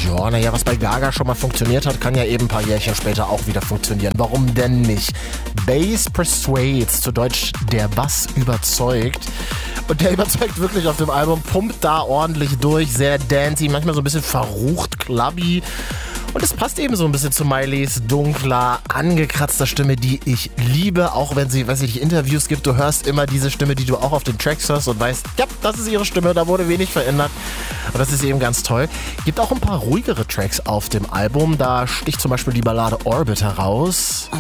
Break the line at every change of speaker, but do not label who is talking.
Ja, naja, was bei Gaga schon mal funktioniert hat, kann ja eben ein paar Jährchen später auch wieder funktionieren. Warum denn nicht? Bass persuades, zu Deutsch der Bass überzeugt. Und der überzeugt wirklich auf dem Album, pumpt da ordentlich durch, sehr dancey, manchmal so ein bisschen verrucht, clubby. Und es passt eben so ein bisschen zu Miley's dunkler, angekratzter Stimme, die ich liebe. Auch wenn sie, weiß ich nicht, Interviews gibt, du hörst immer diese Stimme, die du auch auf den Tracks hörst und weißt, ja, das ist ihre Stimme, da wurde wenig verändert. Und das ist eben ganz toll. Gibt auch ein paar ruhigere Tracks auf dem Album. Da sticht zum Beispiel die Ballade Orbit heraus.